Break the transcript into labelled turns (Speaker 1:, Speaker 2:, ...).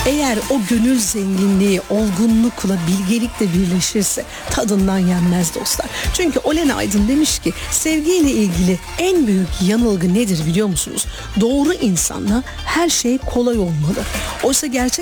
Speaker 1: Eğer o gönül zenginliği olgunlukla, bilgelikle birleşirse tadından yenmez dostlar. Çünkü Olen Aydın demiş ki sevgiyle ilgili en büyük yanılgı nedir biliyor musunuz? Doğru insanla her şey kolay olmalı. Oysa gerçek